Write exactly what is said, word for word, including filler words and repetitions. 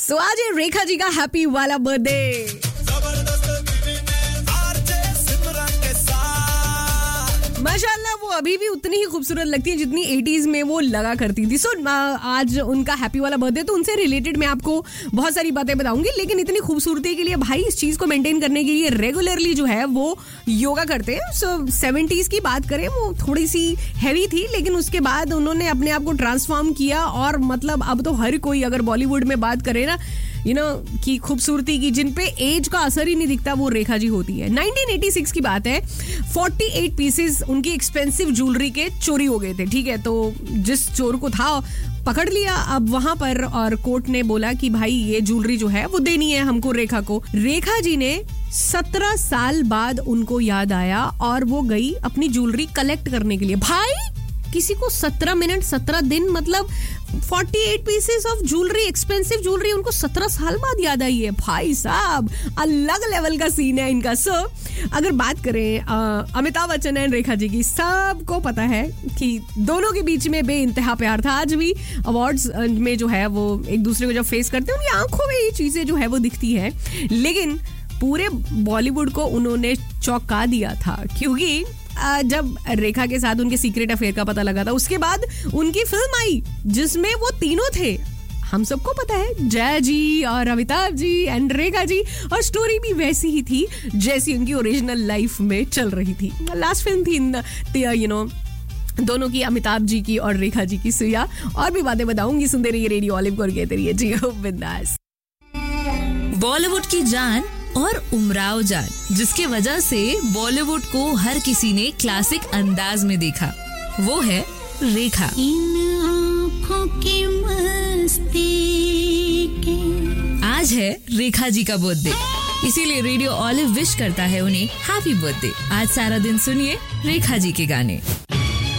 सो so, आज है रेखा जी का हैप्पी वाला बर्थडे। माशाल्लाह वो अभी भी उतनी ही खूबसूरत लगती है जितनी एटीज़ में वो लगा करती थी। सो so, आज उनका हैप्पी वाला बर्थडे, तो उनसे रिलेटेड मैं आपको बहुत सारी बातें बताऊंगी, लेकिन इतनी खूबसूरती के लिए भाई इस चीज को मेंटेन करने के लिए रेगुलरली जो है वो योगा करते हैं। सो सेवेंटीज की बात करें, वो थोड़ी सी हैवी थी, लेकिन उसके बाद उन्होंने अपने आप को ट्रांसफॉर्म किया और मतलब अब तो हर कोई अगर बॉलीवुड में बात करे ना यू नो की खूबसूरती की, जिन पे एज का असर ही नहीं दिखता, वो रेखा जी होती है। नाइनटीन एटी सिक्स की बात है, अड़तालीस पीसेस उनकी एक्सपेंसिव ज्वेलरी के चोरी हो गए थे। ठीक है, तो जिस चोर को था पकड़ लिया अब वहां पर, और कोर्ट ने बोला कि भाई ये ज्वेलरी जो है वो देनी है हमको, रेखा को। रेखा जी ने सत्रह साल बाद उनको याद आया और वो गई अपनी ज्वेलरी कलेक्ट करने के लिए। भाई किसी को सत्रह मिनट सत्रह दिन मतलब अड़तालीस pieces of jewellery, expensive jewellery, उनको सत्रह साल बाद याद आई है। भाई साहब अलग लेवल का सीन है इनका। सो अगर बात करें अमिताभ बच्चन एंड रेखा जी की, सबको पता है कि दोनों के बीच में बेइंतहा प्यार था। आज भी अवार्ड्स में जो है वो एक दूसरे को जब फेस करते हैं, उनकी आंखों में ये चीजें जो है वो दिखती है, लेकिन पूरे बॉलीवुड को उन्होंने चौंका दिया था, क्योंकि जब रेखा के साथ उनके सीक्रेट अफेयर का पता लगा था, उसके बाद उनकी फिल्म आई जिसमें वो तीनों थे। हम सबको पता है, जय जी और अमिताभ जी एंड रेखा जी, और स्टोरी भी वैसी ही थी जैसी उनकी ओरिजिनल लाइफ में चल रही थी। लास्ट फिल्म थी यू नो दोनों की, अमिताभ जी की और रेखा जी की। सुया और भी बातें बताऊंगी, सुनते रहिए रेडियो ऑलिव को और कहते रहिए जी बिंदास। बॉलीवुड की जान और उमराव जान, जिसके वजह से बॉलीवुड को हर किसी ने क्लासिक अंदाज में देखा, वो है रेखा। इन आँखों की मस्ती के। आज है रेखा जी का बर्थडे, इसीलिए रेडियो ऑलिव विश करता है उन्हें हैप्पी बर्थडे। आज सारा दिन सुनिए रेखा जी के गाने।